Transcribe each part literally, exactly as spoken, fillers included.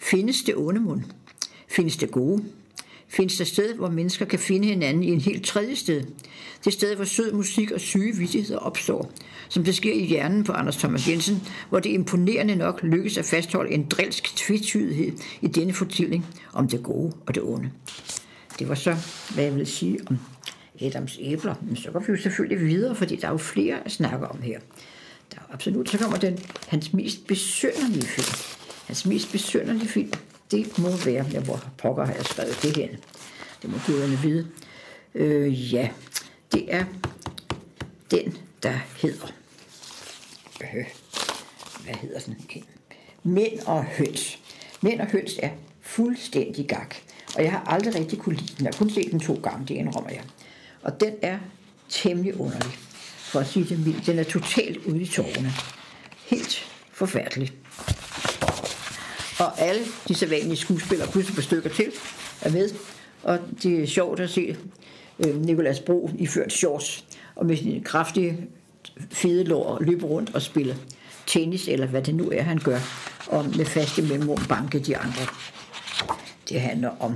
Findes det onde mund? Findes det gode? Findes der sted, hvor mennesker kan finde hinanden i en helt tredje sted? Det sted, hvor sød musik og syge vittigheder opstår, som det sker i hjernen på Anders Thomas Jensen, hvor det imponerende nok lykkes at fastholde en drilsk tvetydighed i denne fortælling om det gode og det onde. Det var så, hvad jeg vil sige om Adams æbler. Men så går vi jo selvfølgelig videre, fordi der er jo flere at snakke om her. Der er absolut, så kommer den, hans mest besynderlige film. Hans mest besynderlige film, det må være, ja, hvor pokker har jeg skrevet det her. Det må guderne vide. Øh, ja, det er den, der hedder, øh, hvad hedder den? Mænd og høns. Mænd og høns er fuldstændig gak. Og jeg har aldrig rigtig kunne lide den. Jeg har kun set den to gange, det indrømmer jeg. Og den er temmelig underlig, for at sige det mildt. Den er totalt ude i tårerne. Helt forfærdelig. Og alle de sædvanlige skuespillere, pludselig på stykker til, er med. Og det er sjovt at se øh, Nicolas Bro iført shorts, og med sine kraftige, fede lår løbe rundt og spille tennis, eller hvad det nu er, han gør, og med faste mellemrum banke de andre. Det handler om,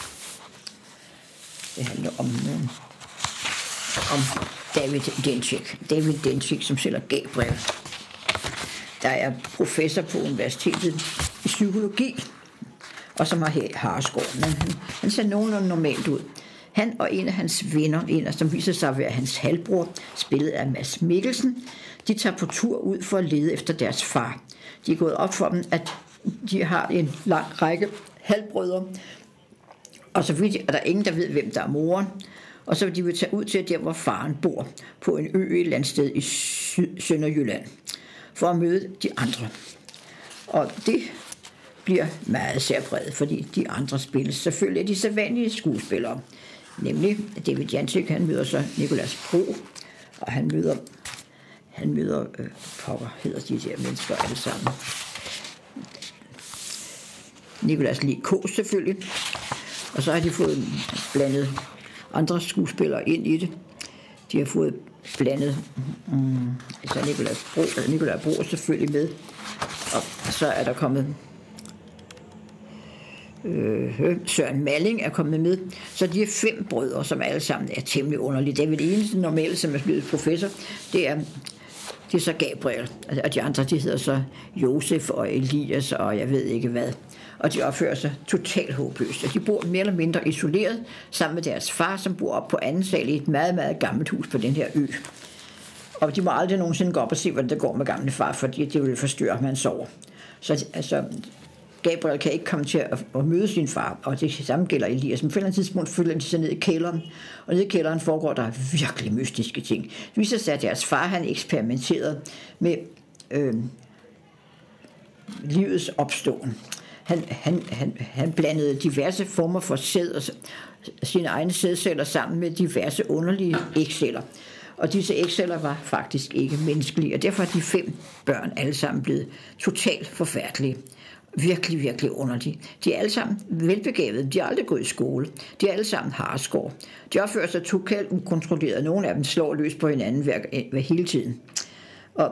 det handler om, øh, om David Dencik. David Dencik, som sælger Gabriel. Der er professor på universitetet i psykologi, og som har Harsgaard. Men han, han ser nogenlunde normalt ud. Han og en af hans venner, en af, som viser sig at være hans halvbror, spillet af Mads Mikkelsen, de tager på tur ud for at lede efter deres far. De er gået op for dem, at de har en lang række halvbrødre, og så vidt er der ingen, der ved, hvem der er moren. Og så vil de vil tage ud til der, hvor faren bor, på en ø i et landsted i Sønderjylland, for at møde de andre. Og det bliver meget særpræget, fordi de andre spilles selvfølgelig af de sædvanlige skuespillere. Nemlig David Dencik, han møder så Nicolas Bro, og han møder, han møder, øh, pokker hedder de der mennesker alle sammen. Nicolas Lee Kaas selvfølgelig, og så har de fået blandet andre skuespillere ind i det. De har fået blandet, um, altså Nicolas Bro, Nicolas Bro er selvfølgelig med, og så er der kommet øh, Søren Malling er kommet med, så de er fem brødre, som alle sammen er temmelig underlige. David eneste normalt, som er blevet professor, det er det er så Gabriel, og de andre, de hedder så Josef og Elias, og jeg ved ikke hvad. Og de opfører sig totalt håbløst. Og de bor mere eller mindre isoleret sammen med deres far, som bor op på anden sal i et meget, meget gammelt hus på den her ø. Og de må aldrig nogensinde gå op og se, hvordan det går med gamle far, fordi det vil forstyrre, at man sover. Så altså, Gabriel kan ikke komme til at, at møde sin far, og det samme gælder Elias. Men på et eller andet tidspunkt følger de sig ned i kælderen, og nede i kælderen foregår der virkelig mystiske ting. Det viser sig, at deres far, han eksperimenterede med øh, livets opståen. Han, han, han, han blandede diverse former for sæd og sine egne sædceller sammen med diverse underlige ægceller. Og disse ægceller var faktisk ikke menneskelige, og derfor er de fem børn alle sammen blevet totalt forfærdelige. Virkelig, virkelig underlige. De er alle sammen velbegavede. De har aldrig gået i skole. De er alle sammen Harsgaard. De opfører sig totalt ukontrolleret. Nogle af dem slår løs på hinanden hver, hver hele tiden. Og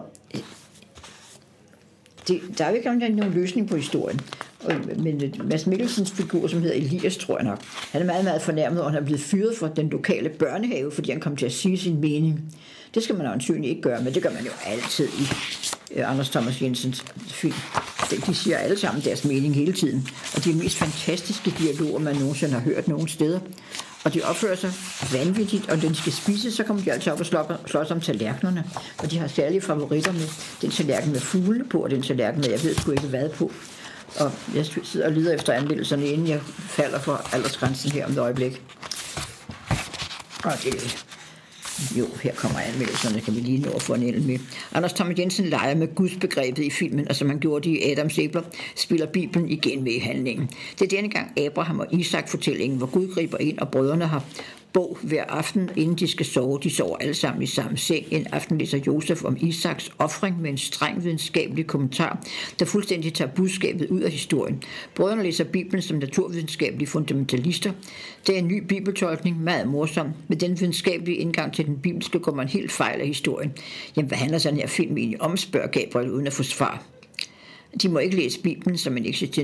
det, der er jo ikke nogen løsning på historien. Men Mads Mikkelsens figur, som hedder Elias, tror jeg nok, han er meget, meget fornærmet, og han er blevet fyret fra den lokale børnehave, fordi han kom til at sige sin mening. Det skal man ansynligt ikke gøre, men det gør man jo altid i Anders Thomas Jensens film. De siger alle sammen deres mening hele tiden, og de er mest fantastiske dialoger, man nogensinde har hørt nogen steder. Og de opfører sig vanvittigt, og den skal spises, så kommer de altid op og slås om tallerkenerne. Og de har særlige favoritter med den tallerken med fugle på, og den tallerken med, jeg ved sgu ikke hvad på. Og jeg sidder og lider efter anmeldelserne, inden jeg falder for aldersgrænsen her om et øjeblik. Og det jo, her kommer anmeldelserne, kan vi lige nå at få en ende med. Anders Thomas Jensen leger med gudsbegrebet i filmen, og som han gjorde det i Adams æbler, spiller Bibelen igen med i handlingen. Det er denne gang Abraham og Isak fortællingen, hvor Gud griber ind, og brødrene har bog hver aften, inden de skal sove. De sover alle sammen i samme seng. En aften læser Josef om Isaks ofring med en streng videnskabelig kommentar, der fuldstændig tager budskabet ud af historien. Brødrene læser Bibelen som naturvidenskabelige fundamentalister. Det er en ny bibeltolkning, meget morsom. Med den videnskabelige indgang til den bibelske går man helt fejl af historien. Jamen, hvad handler sådan her film egentlig om, spørger Gabriel uden at få svar. De må ikke læse Bibelen som en eksistensiel